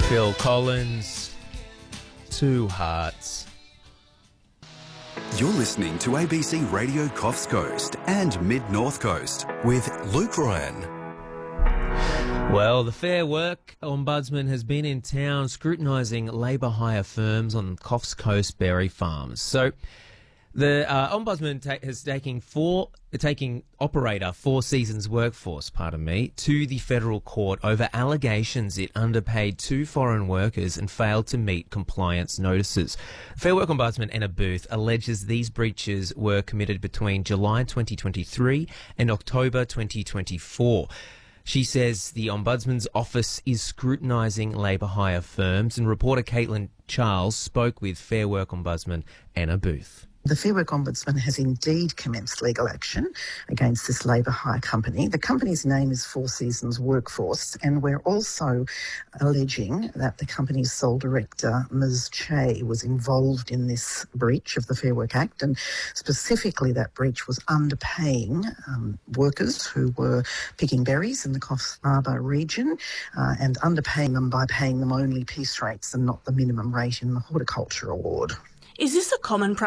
Phil Collins, Two Hearts. You're listening to ABC Radio Coffs Coast and Mid-North Coast with Luke Ryan. Well, the Fair Work Ombudsman has been in town scrutinising labour hire firms on Coffs Coast berry farms. So the Ombudsman is taking operator Four Seasons Workforce, to the federal court over allegations it underpaid two foreign workers and failed to meet compliance notices. Fair Work Ombudsman Anna Booth alleges these breaches were committed between July 2023 and October 2024. She says the Ombudsman's office is scrutinising labour hire firms, and reporter Caitlin Charles spoke with Fair Work Ombudsman Anna Booth. The Fair Work Ombudsman has indeed commenced legal action against this labour hire company. The company's name is Four Seasons Workforce, and we're also alleging that the company's sole director, Ms. Che, was involved in this breach of the Fair Work Act, and specifically that breach was underpaying workers who were picking berries in the Coffs Harbour region and underpaying them by paying them only piece rates and not the minimum rate in the horticulture award. Is this a common practice